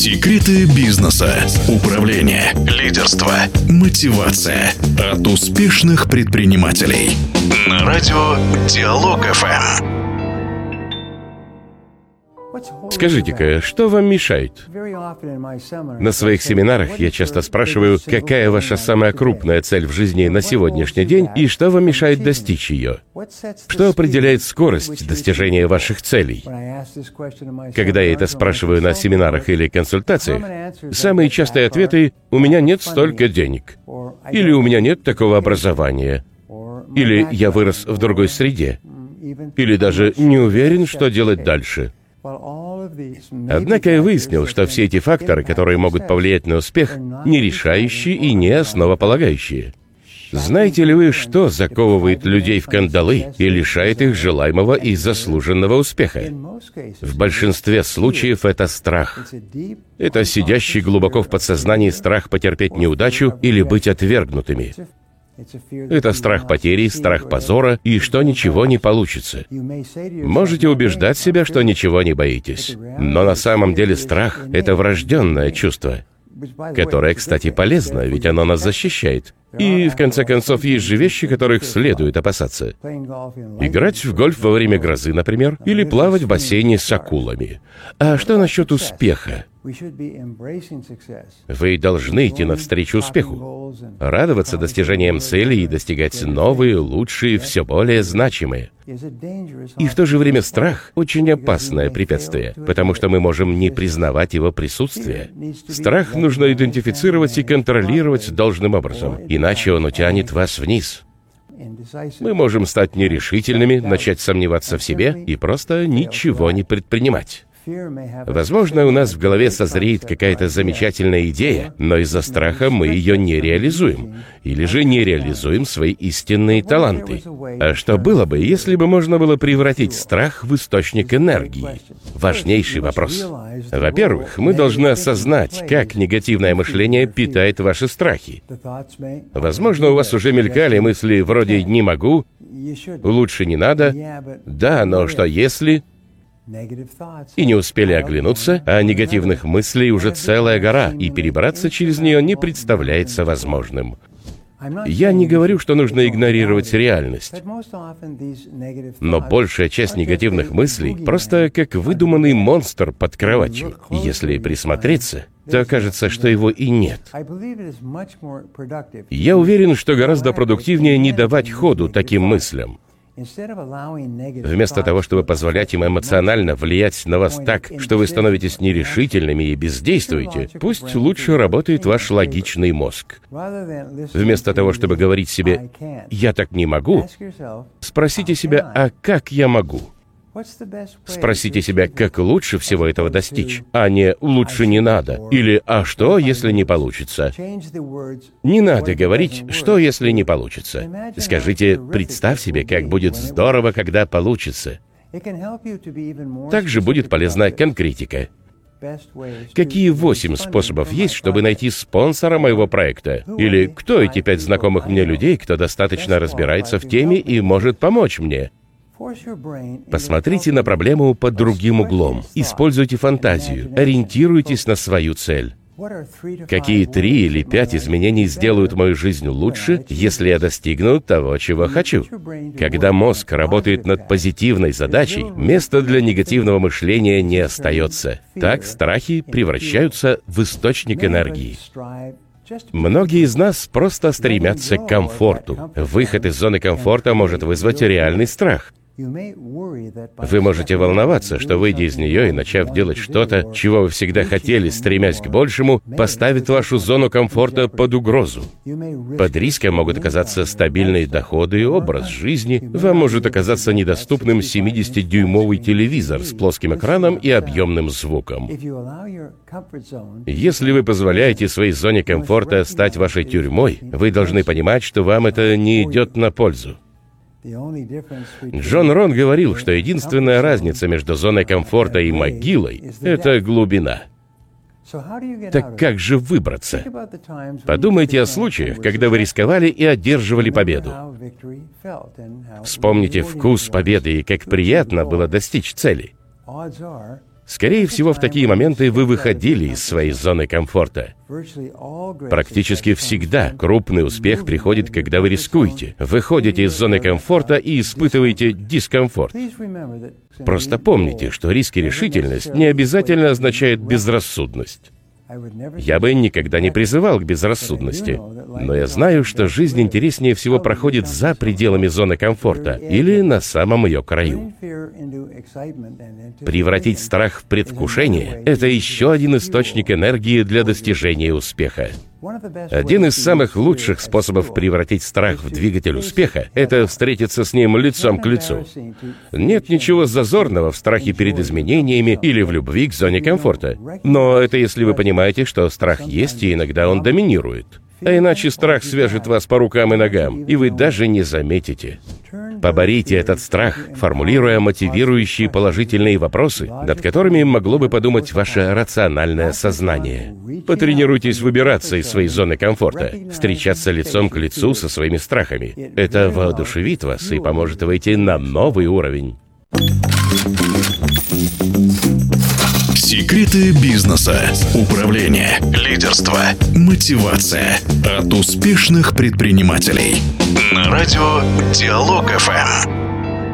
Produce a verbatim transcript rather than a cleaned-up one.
Секреты бизнеса, управления, лидерства, мотивация от успешных предпринимателей. На радио Диалог эф эм. Скажите-ка, что вам мешает? На своих семинарах я часто спрашиваю, какая ваша самая крупная цель в жизни на сегодняшний день и что вам мешает достичь ее? Что определяет скорость достижения ваших целей? Когда я это спрашиваю на семинарах или консультациях, самые частые ответы «у меня нет столько денег», или «у меня нет такого образования», или «я вырос в другой среде», или даже «не уверен, что делать дальше». Однако я выяснил, что все эти факторы, которые могут повлиять на успех, не решающие и не основополагающие. Знаете ли вы, что заковывает людей в кандалы и лишает их желаемого и заслуженного успеха? В большинстве случаев это страх. Это сидящий глубоко в подсознании страх потерпеть неудачу или быть отвергнутыми. Это страх потери, страх позора и что ничего не получится. Можете убеждать себя, что ничего не боитесь. Но на самом деле страх — это врожденное чувство, которое, кстати, полезно, ведь оно нас защищает. И, в конце концов, есть же вещи, которых следует опасаться. Играть в гольф во время грозы, например, или плавать в бассейне с акулами. А что насчет успеха? Вы должны идти навстречу успеху, радоваться достижениям целей и достигать новые, лучшие, все более значимые. И в то же время страх — очень опасное препятствие, потому что мы можем не признавать его присутствие. Страх нужно идентифицировать и контролировать должным образом, иначе он утянет вас вниз. Мы можем стать нерешительными, начать сомневаться в себе и просто ничего не предпринимать. Возможно, у нас в голове созреет какая-то замечательная идея, но из-за страха мы ее не реализуем, или же не реализуем свои истинные таланты. А что было бы, если бы можно было превратить страх в источник энергии? Важнейший вопрос. Во-первых, мы должны осознать, как негативное мышление питает ваши страхи. Возможно, у вас уже мелькали мысли вроде «не могу», «лучше не надо», «да, но что если…» И не успели оглянуться, а негативных мыслей уже целая гора, и перебраться через нее не представляется возможным. Я не говорю, что нужно игнорировать реальность, но большая часть негативных мыслей просто как выдуманный монстр под кроватью. Если присмотреться, то окажется, что его и нет. Я уверен, что гораздо продуктивнее не давать ходу таким мыслям. Вместо того, чтобы позволять им эмоционально влиять на вас так, что вы становитесь нерешительными и бездействуете, пусть лучше работает ваш логичный мозг. Вместо того, чтобы говорить себе «я так не могу», спросите себя «а как я могу?». Спросите себя, как лучше всего этого достичь, а не «лучше не надо» или «а что, если не получится?». Не надо говорить «что, если не получится?». Скажите «представь себе, как будет здорово, когда получится». Также будет полезна конкретика. Какие восемь способов есть, чтобы найти спонсора моего проекта? Или кто эти пять знакомых мне людей, кто достаточно разбирается в теме и может помочь мне? Посмотрите на проблему под другим углом. Используйте фантазию. Ориентируйтесь на свою цель. Какие три или пять изменений сделают мою жизнь лучше, если я достигну того, чего хочу? Когда мозг работает над позитивной задачей, места для негативного мышления не остается. Так страхи превращаются в источник энергии. Многие из нас просто стремятся к комфорту. Выход из зоны комфорта может вызвать реальный страх. Вы можете волноваться, что, выйдя из нее и начав делать что-то, чего вы всегда хотели, стремясь к большему, поставит вашу зону комфорта под угрозу. Под риском могут оказаться стабильные доходы и образ жизни. Вам может оказаться недоступным семидесятидюймовый телевизор с плоским экраном и объемным звуком. Если вы позволяете своей зоне комфорта стать вашей тюрьмой, вы должны понимать, что вам это не идет на пользу. Джон Рон говорил, что единственная разница между зоной комфорта и могилой — это глубина. Так как же выбраться? Подумайте о случаях, когда вы рисковали и одерживали победу. Вспомните вкус победы и как приятно было достичь цели. Скорее всего, в такие моменты вы выходили из своей зоны комфорта. Практически всегда крупный успех приходит, когда вы рискуете, выходите из зоны комфорта и испытываете дискомфорт. Просто помните, что риск и решительность не обязательно означают безрассудность. Я бы никогда не призывал к безрассудности, но я знаю, что жизнь интереснее всего проходит за пределами зоны комфорта или на самом ее краю. Превратить страх в предвкушение – это еще один источник энергии для достижения успеха. Один из самых лучших способов превратить страх в двигатель успеха – это встретиться с ним лицом к лицу. Нет ничего зазорного в страхе перед изменениями или в любви к зоне комфорта. Но это если вы понимаете, что страх есть, и иногда он доминирует. А иначе страх свяжет вас по рукам и ногам, и вы даже не заметите. Поборите этот страх, формулируя мотивирующие положительные вопросы, над которыми могло бы подумать ваше рациональное сознание. Потренируйтесь выбираться из своей зоны комфорта, встречаться лицом к лицу со своими страхами. Это воодушевит вас и поможет выйти на новый уровень. Секреты бизнеса, управления, лидерства, мотивация от успешных предпринимателей. На радио Диалог эф эм.